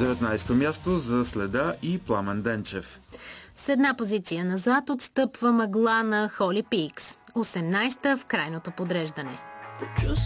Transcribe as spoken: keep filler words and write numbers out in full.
деветнайсето място за Следа и Пламен Денчев. С една позиция назад отстъпва Мъгла на Холи Пикс. осемнайсета в крайното подреждане.